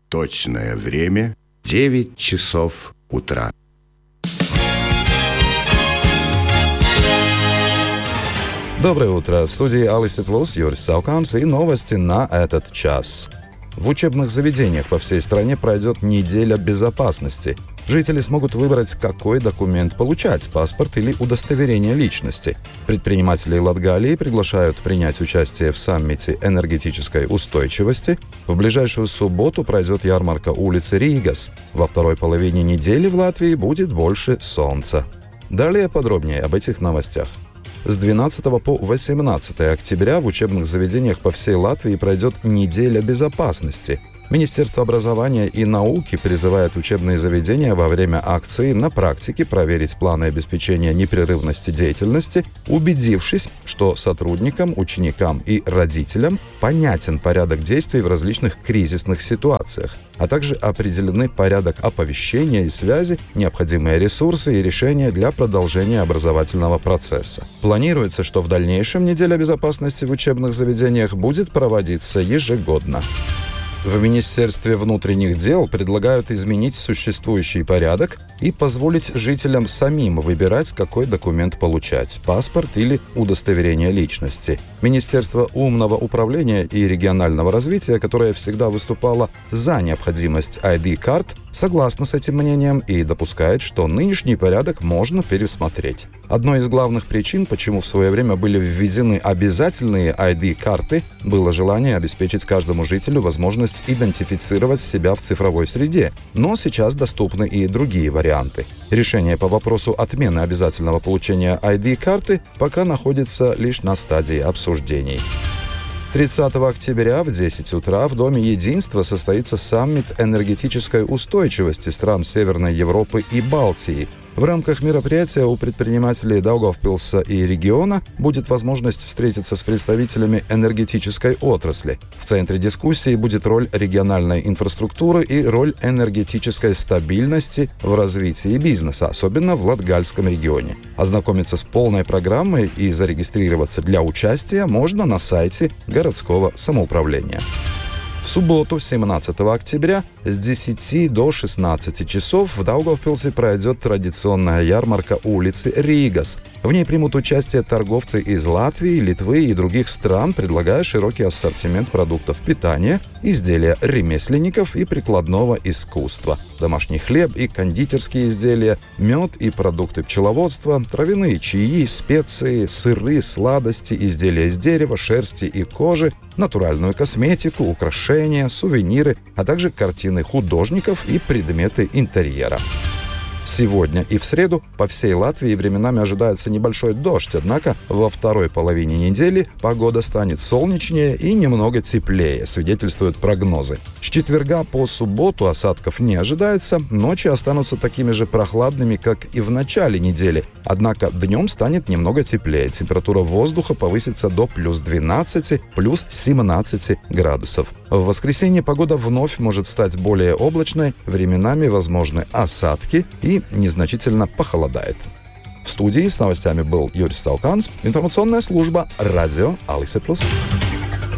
Точное время 9 часов утра. Доброе утро. В студии Алиса Плюс, Юрис Сауканс и новости на этот час. В учебных заведениях по всей стране пройдет неделя безопасности. Жители смогут выбрать, какой документ получать – паспорт или удостоверение личности. Предприниматели Латгалии приглашают принять участие в саммите энергетической устойчивости. В ближайшую субботу пройдет ярмарка улицы Ригас. Во второй половине недели в Латвии будет больше солнца. Далее подробнее об этих новостях. С 12 по 18 октября в учебных заведениях по всей Латвии пройдет неделя безопасности. Министерство образования и науки призывает учебные заведения во время акции на практике проверить планы обеспечения непрерывности деятельности, убедившись, что сотрудникам, ученикам и родителям понятен порядок действий в различных кризисных ситуациях, а также определены порядок оповещения и связи, необходимые ресурсы и решения для продолжения образовательного процесса. Планируется, что в дальнейшем неделя безопасности в учебных заведениях будет проводиться ежегодно. В Министерстве внутренних дел предлагают изменить существующий порядок и позволить жителям самим выбирать, какой документ получать – паспорт или удостоверение личности. Министерство умного управления и регионального развития, которое всегда выступало за необходимость ID-карт, согласно с этим мнением и допускает, что нынешний порядок можно пересмотреть. Одной из главных причин, почему в свое время были введены обязательные ID-карты, было желание обеспечить каждому жителю возможность идентифицировать себя в цифровой среде, но сейчас доступны и другие варианты. Решение по вопросу отмены обязательного получения ID-карты пока находится лишь на стадии обсуждений. 30 октября в 10 утра в Доме Единства состоится саммит энергетической устойчивости стран Северной Европы и Балтии. В рамках мероприятия у предпринимателей Даугавпилса и региона будет возможность встретиться с представителями энергетической отрасли. В центре дискуссии будет роль региональной инфраструктуры и роль энергетической стабильности в развитии бизнеса, особенно в Латгальском регионе. Ознакомиться с полной программой и зарегистрироваться для участия можно на сайте городского самоуправления. В субботу, 17 октября, с 10 до 16 часов в Даугавпилсе пройдет традиционная ярмарка улицы Ригас. В ней примут участие торговцы из Латвии, Литвы и других стран, предлагая широкий ассортимент продуктов питания, изделия ремесленников и прикладного искусства, домашний хлеб и кондитерские изделия, мед и продукты пчеловодства, травяные чаи, специи, сыры, сладости, изделия из дерева, шерсти и кожи, натуральную косметику, украшения, сувениры, а также картины художников и предметы интерьера. Сегодня и в среду по всей Латвии временами ожидается небольшой дождь, однако во второй половине недели погода станет солнечнее и немного теплее, свидетельствуют прогнозы. С четверга по субботу осадков не ожидается, ночи останутся такими же прохладными, как и в начале недели, однако днем станет немного теплее, температура воздуха повысится до плюс 12, плюс 17 градусов. В воскресенье погода вновь может стать более облачной, временами возможны осадки и незначительно похолодает. В студии с новостями был Юрис Сауканс, информационная служба радио Алиса Плюс.